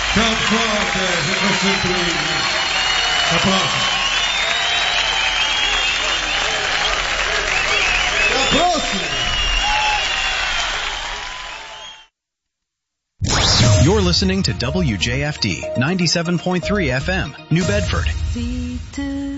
Tão forte, reconstituído. Aplausos. Até a próxima. You're listening to WJFD 97.3 FM, New Bedford.